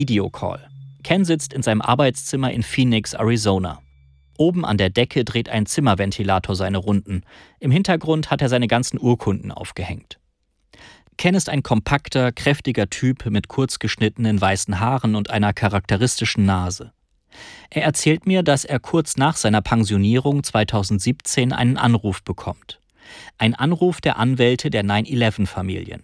Videocall. Ken sitzt in seinem Arbeitszimmer in Phoenix, Arizona. Oben an der Decke dreht ein Zimmerventilator seine Runden. Im Hintergrund hat er seine ganzen Urkunden aufgehängt. Ken ist ein kompakter, kräftiger Typ mit kurz geschnittenen weißen Haaren und einer charakteristischen Nase. Er erzählt mir, dass er kurz nach seiner Pensionierung 2017 einen Anruf bekommt. Ein Anruf der Anwälte der 9/11-Familien.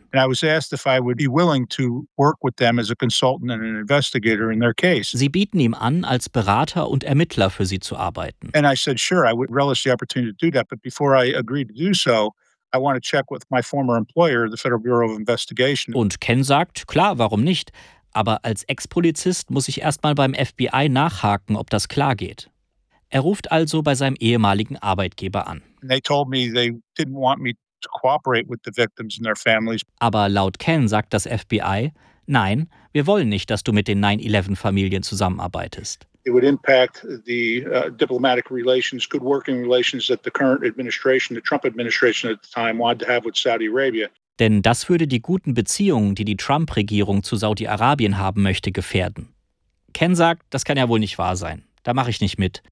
Sie bieten ihm an, als Berater und Ermittler für sie zu arbeiten. And I said, sure, I would relish the opportunity to do that, but before I agreed to do so, I want to check with my former employer, the Federal Bureau of Investigation. Und Ken sagt, klar, warum nicht? Aber als Ex-Polizist muss ich erstmal beim FBI nachhaken, ob das klar geht. Er ruft also bei seinem ehemaligen Arbeitgeber an. They told me they didn't want me to cooperate with the victims and their families. Aber laut Ken sagt das FBI, nein, wir wollen nicht, dass du mit den 9/11-Familien zusammenarbeitest. It would impact the diplomatic relations, good working relations that the current administration, the Trump administration at the time, wanted to have with Saudi Arabia. Denn das würde die guten Beziehungen, die die Trump-Regierung zu Saudi-Arabien haben möchte, gefährden. Ken sagt, das kann ja wohl nicht wahr sein. Da mache ich nicht mit.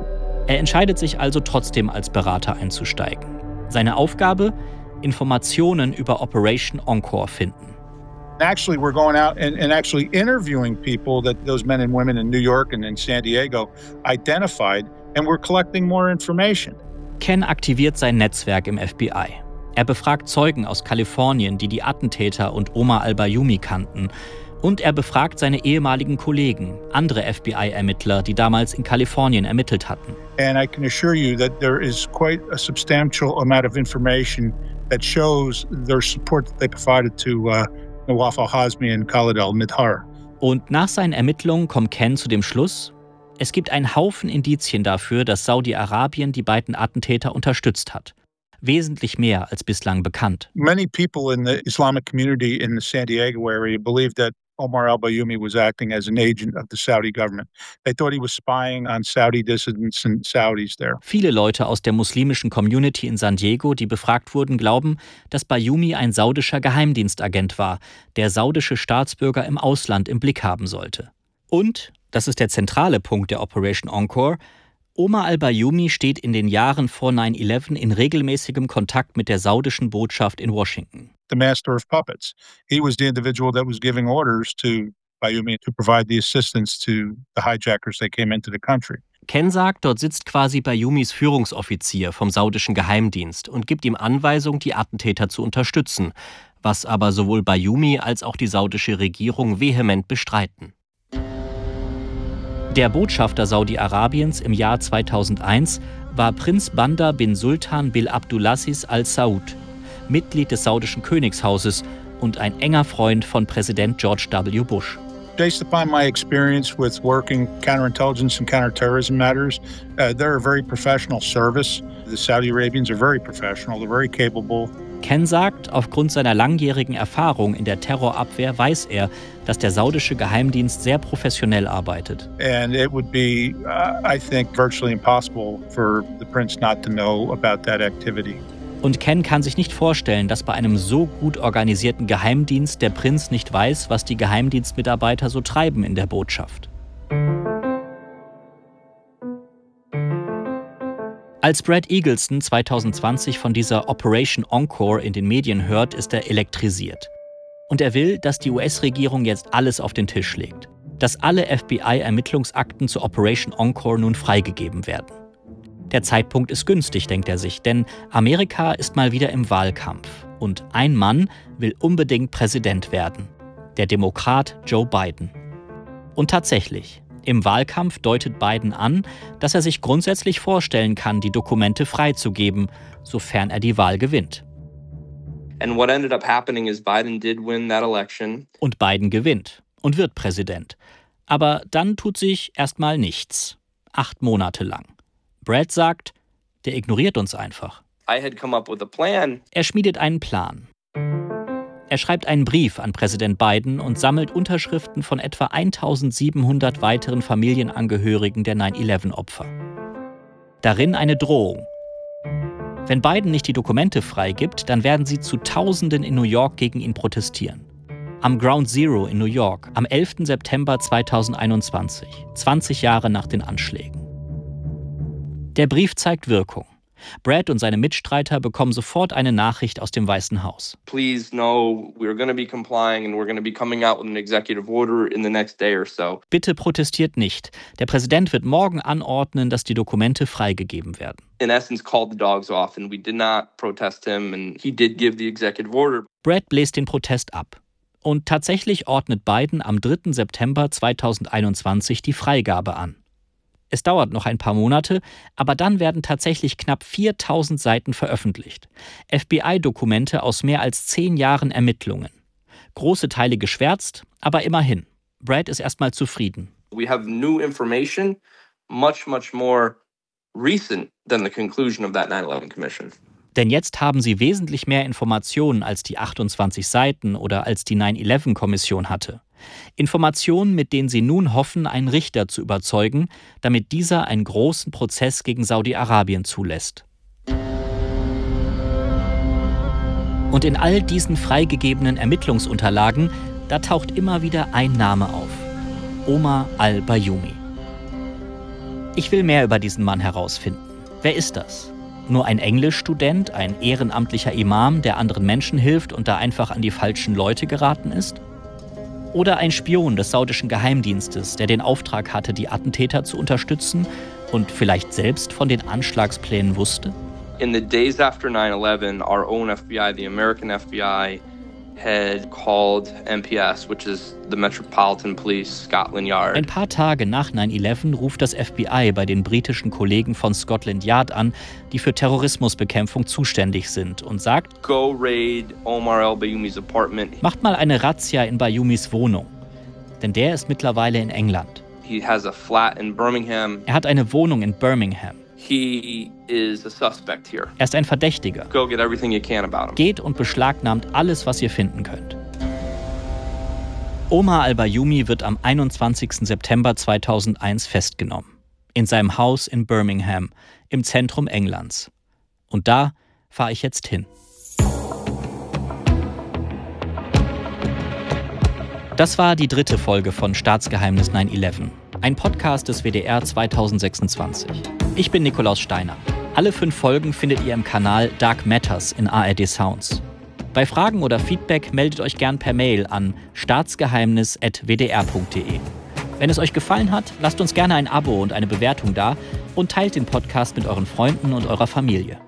Er entscheidet sich also trotzdem als Berater einzusteigen. Seine Aufgabe? Informationen über Operation Encore finden. Actually, we're going out and actually interviewing people that those men and women in New York and in San Diego identified, and we're collecting more information. Ken aktiviert sein Netzwerk im FBI. Er befragt Zeugen aus Kalifornien, die die Attentäter und Omar al-Bayoumi kannten. Und er befragt seine ehemaligen Kollegen, andere FBI-Ermittler, die damals in Kalifornien ermittelt hatten. And I can assure you that there is quite a substantial amount of information that shows their support that they provided to Nawaf al-Hazmi and Khalid al-Midhar. Und nach seinen Ermittlungen kommt Ken zu dem Schluss, es gibt einen Haufen Indizien dafür, dass Saudi-Arabien die beiden Attentäter unterstützt hat. Wesentlich mehr als bislang bekannt. Many people in the Islamic community in the San Diego area believe that Omar al-Bayoumi was acting as an agent of the Saudi government. They thought he was spying on Saudi dissidents and Saudis there. Viele Leute aus der muslimischen Community in San Diego, die befragt wurden, glauben, dass Bayoumi ein saudischer Geheimdienstagent war, der saudische Staatsbürger im Ausland im Blick haben sollte. Und, das ist der zentrale Punkt der Operation Encore, Omar al-Bayoumi steht in den Jahren vor 9/11 in regelmäßigem Kontakt mit der saudischen Botschaft in Washington. The master of puppets. He was the individual that was giving orders to Bayoumi to provide the assistance to the hijackers that came into the country. Ken sagt, dort sitzt quasi Bayoumis Führungsoffizier vom saudischen Geheimdienst und gibt ihm Anweisung, die Attentäter zu unterstützen, was aber sowohl Bayoumi als auch die saudische Regierung vehement bestreiten. Der Botschafter Saudi-Arabiens im Jahr 2001 war Prinz Bandar bin Sultan bil Abdulaziz al Saud, Mitglied des saudischen Königshauses und ein enger Freund von Präsident George W. Bush. Based upon my experience with working counterintelligence and counterterrorism matters, they're a very professional service. The Saudi Arabians are very professional, they're very capable. Ken sagt, aufgrund seiner langjährigen Erfahrung in der Terrorabwehr weiß er, dass der saudische Geheimdienst sehr professionell arbeitet. And it would be, I think, virtually impossible for the prince not to know about that activity. Und Ken kann sich nicht vorstellen, dass bei einem so gut organisierten Geheimdienst der Prinz nicht weiß, was die Geheimdienstmitarbeiter so treiben in der Botschaft. Als Brad Eagleson 2020 von dieser Operation Encore in den Medien hört, ist er elektrisiert. Und er will, dass die US-Regierung jetzt alles auf den Tisch legt. Dass alle FBI-Ermittlungsakten zur Operation Encore nun freigegeben werden. Der Zeitpunkt ist günstig, denkt er sich, denn Amerika ist mal wieder im Wahlkampf. Und ein Mann will unbedingt Präsident werden. Der Demokrat Joe Biden. Und tatsächlich, im Wahlkampf deutet Biden an, dass er sich grundsätzlich vorstellen kann, die Dokumente freizugeben, sofern er die Wahl gewinnt. And what ended up happening is Biden did win that election. Und Biden gewinnt und wird Präsident. Aber dann tut sich erstmal nichts. 8 Monate lang. Brad sagt, der ignoriert uns einfach. I had come up with a plan. Er schmiedet einen Plan. Er schreibt einen Brief an Präsident Biden und sammelt Unterschriften von etwa 1700 weiteren Familienangehörigen der 9/11-Opfer. Darin eine Drohung. Wenn Biden nicht die Dokumente freigibt, dann werden sie zu Tausenden in New York gegen ihn protestieren. Am Ground Zero in New York am 11. September 2021, 20 Jahre nach den Anschlägen. Der Brief zeigt Wirkung. Brad und seine Mitstreiter bekommen sofort eine Nachricht aus dem Weißen Haus. Please know we're going to be complying and we're going to be coming out with an executive order in the next day or so. Bitte protestiert nicht. Der Präsident wird morgen anordnen, dass die Dokumente freigegeben werden. In essence, called the dogs off and we did not protest him and he did give the executive order. Brad bläst den Protest ab. Und tatsächlich ordnet Biden am 3. September 2021 die Freigabe an. Es dauert noch ein paar Monate, aber dann werden tatsächlich knapp 4000 Seiten veröffentlicht. FBI-Dokumente aus mehr als 10 Jahren Ermittlungen. Große Teile geschwärzt, aber immerhin. Brad ist erstmal zufrieden. We have new information, much more recent than the conclusion of that 9/11 Commission. Denn jetzt haben sie wesentlich mehr Informationen als die 28 Seiten oder als die 9/11-Kommission hatte. Informationen, mit denen sie nun hoffen, einen Richter zu überzeugen, damit dieser einen großen Prozess gegen Saudi-Arabien zulässt. Und in all diesen freigegebenen Ermittlungsunterlagen, da taucht immer wieder ein Name auf: Omar al-Bayoumi. Ich will mehr über diesen Mann herausfinden. Wer ist das? Nur ein Englischstudent, ein ehrenamtlicher Imam, der anderen Menschen hilft und da einfach an die falschen Leute geraten ist? Oder ein Spion des saudischen Geheimdienstes, der den Auftrag hatte, die Attentäter zu unterstützen und vielleicht selbst von den Anschlagsplänen wusste? In the days after 9/11, our own FBI, the American FBI, had called MPS, which is the Metropolitan Police Scotland Yard. Ein paar Tage nach 9/11 ruft das FBI bei den britischen Kollegen von Scotland Yard an, die für Terrorismusbekämpfung zuständig sind, und sagt: Go raid Omar al-Bayoumi's apartment. Macht mal eine Razzia in Bayoumis Wohnung. Denn der ist mittlerweile in England. He has a flat in Birmingham. Er hat eine Wohnung in Birmingham. He is a suspect here. Er ist ein Verdächtiger. Go get everything you can about him. Geht und beschlagnahmt alles, was ihr finden könnt. Omar al-Bayoumi wird am 21. September 2001 festgenommen. In seinem Haus in Birmingham, im Zentrum Englands. Und da fahre ich jetzt hin. Das war die 3. Folge von Staatsgeheimnis 9/11. Ein Podcast des WDR 2026. Ich bin Nikolaus Steiner. Alle 5 Folgen findet ihr im Kanal Dark Matters in ARD Sounds. Bei Fragen oder Feedback meldet euch gern per Mail an staatsgeheimnis@wdr.de. Wenn es euch gefallen hat, lasst uns gerne ein Abo und eine Bewertung da und teilt den Podcast mit euren Freunden und eurer Familie.